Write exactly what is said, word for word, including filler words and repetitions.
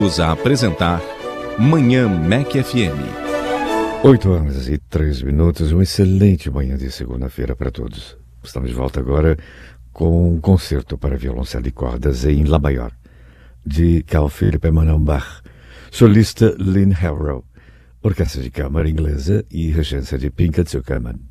A apresentar Manhã M E C F M. oito horas e três minutos, uma excelente manhã de segunda-feira para todos. Estamos de volta agora com um concerto para violoncelo e cordas em Lá maior, de Carl Philipp Emanuel Bach, solista Lynn Harrow, orquestra de câmara inglesa e regência de Pinka Zuckerman.